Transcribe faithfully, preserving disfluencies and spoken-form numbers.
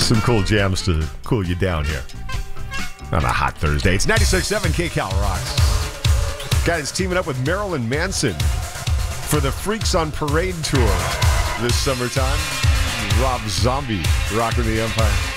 Some cool jams to cool you down here on a hot Thursday. It's ninety-six point seven K Cal Rocks. Guys teaming up with Marilyn Manson for the Freaks on Parade tour this summertime. Rob Zombie rocking the Empire.